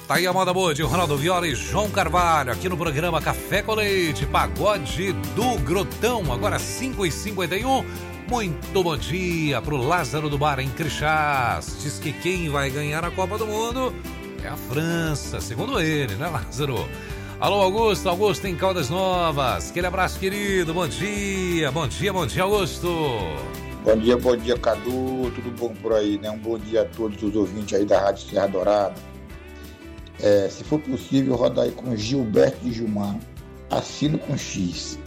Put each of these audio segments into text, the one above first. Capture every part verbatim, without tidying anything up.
Tá aí a moda boa de Ronaldo Viola e João Carvalho, aqui no programa Café com Leite, pagode do Grotão, agora cinco e cinquenta e um. Muito bom dia pro Lázaro do Bar em Crixás. Diz que quem vai ganhar a Copa do Mundo é a França, segundo ele, né, Lázaro? Alô, Augusto, Augusto em Caldas Novas. Aquele abraço, querido, bom dia, bom dia, bom dia, Augusto. Bom dia, bom dia, Cadu, tudo bom por aí, né? Um bom dia a todos os ouvintes aí da Rádio Serra Dourada. É, se for possível, rodar aí com Gilberto e Gilmar. Assino com X.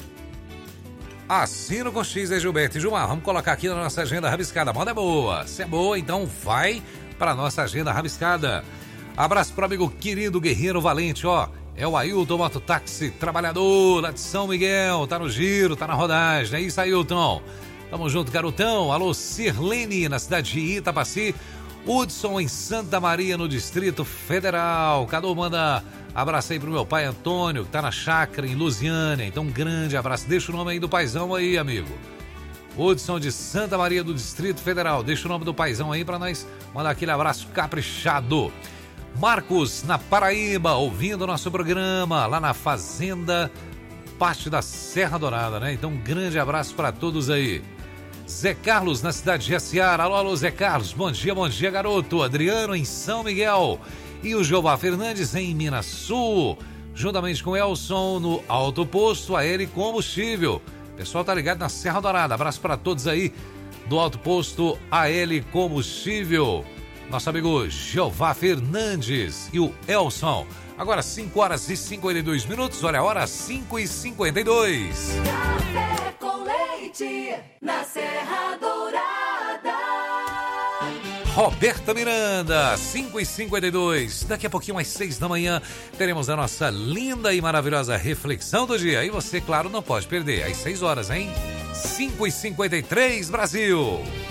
Assino com X, é Gilberto e Gilmar. Vamos colocar aqui na nossa agenda rabiscada. A moda é boa. Se é boa, então vai para nossa agenda rabiscada. Abraço pro amigo querido Guerreiro Valente, ó. É o Ailton Mototáxi, trabalhador lá de São Miguel. Tá no giro, tá na rodagem. É isso, Ailton. Tamo junto, garotão. Alô, Sirlene, na cidade de Itapaci. Hudson em Santa Maria, no Distrito Federal. Cadu manda abraço aí pro meu pai Antônio, que tá na chácara em Lusiânia. Então, um grande abraço. Deixa o nome aí do paizão aí, amigo. Hudson de Santa Maria, do Distrito Federal. Deixa o nome do paizão aí pra nós mandar aquele abraço caprichado. Marcos, na Paraíba, ouvindo o nosso programa, lá na Fazenda, parte da Serra Dourada, né? Então, um grande abraço pra todos aí. Zé Carlos, na cidade de Jaciara. Alô, alô, Zé Carlos. Bom dia, bom dia, garoto. Adriano, em São Miguel. E o Jeová Fernandes, em Minas Sul. Juntamente com Elson, no Alto Posto A L Combustível. O pessoal tá ligado na Serra Dourada. Abraço para todos aí do Alto Posto A L Combustível. Nosso amigo Jeová Fernandes e o Elson. Agora, cinco horas e cinquenta e dois minutos. Olha a hora, cinco e cinquenta e dois. Café com Leite, na Serra Dourada. Roberta Miranda, cinco e cinquenta e dois. Daqui a pouquinho, às seis da manhã, teremos a nossa linda e maravilhosa reflexão do dia. E você, claro, não pode perder. Às seis horas, hein? cinco e cinquenta e três, Brasil.